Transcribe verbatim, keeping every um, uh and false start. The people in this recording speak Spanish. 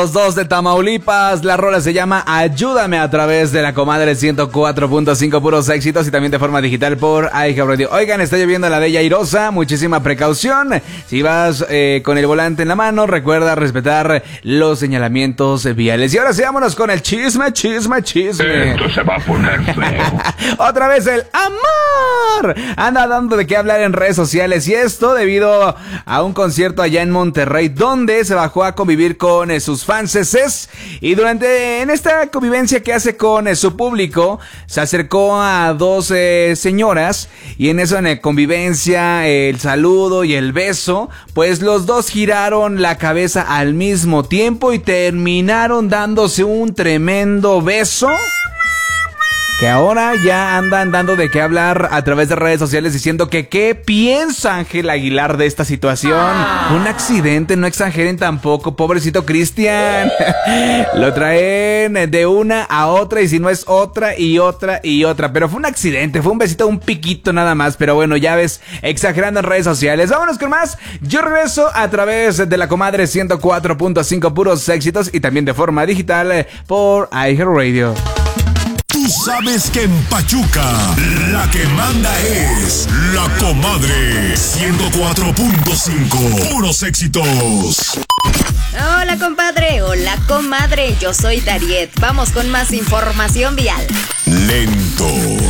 Los dos de Tamaulipas, la rola se llama Ayúdame a través de la comadre ciento cuatro punto cinco, puros éxitos, y también de forma digital por iHeartRadio. Oigan, está lloviendo la Bella Airosa, muchísima precaución. Si vas eh, con el volante en la mano, recuerda respetar los señalamientos viales. Y ahora sí, vámonos con el chisme, chisme, chisme. Esto se va a poner feo. Otra vez el amor anda dando de qué hablar en redes sociales, y esto debido a un concierto allá en Monterrey, donde se bajó a convivir con eh, sus franceses, y durante en esta convivencia que hace con eh, su público, se acercó a dos eh, señoras, y en eso, en la convivencia, eh, el saludo y el beso, pues los dos giraron la cabeza al mismo tiempo y terminaron dándose un tremendo beso, que ahora ya andan dando de qué hablar a través de redes sociales, diciendo que qué piensa Ángel Aguilar de esta situación. Ah. Un accidente, no exageren tampoco, pobrecito Cristian. Lo traen de una a otra, y si no es otra y otra y otra. Pero fue un accidente, fue un besito, un piquito nada más. Pero bueno, ya ves, exagerando en redes sociales. Vámonos con más. Yo regreso a través de la comadre ciento cuatro punto cinco, puros éxitos, y también de forma digital por iHeartRadio. Tú sabes que en Pachuca la que manda es la comadre ciento cuatro punto cinco, puros éxitos. Hola compadre, hola comadre, yo soy Dariet. Vamos con más información vial. Lento.